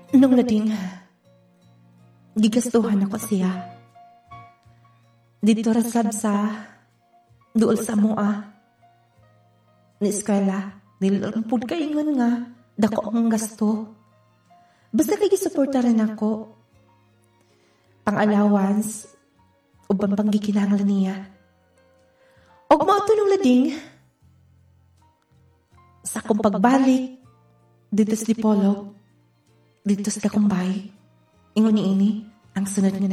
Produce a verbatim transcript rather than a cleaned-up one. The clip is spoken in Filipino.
Nung lading, gigastuhan ako siya. Dito rasab sa duol sa mua. Ni eskwela, nilampod ka ingon nga, dako ang gasto. Basta kay gisuporta rin ako. Pang-allowance, ubang panggikinanglan niya. Og mao to nung lading, sa akong pagbalik, dito sa Dipolog, dito sa Dakumbay, ingon ni ini, ang sunod nga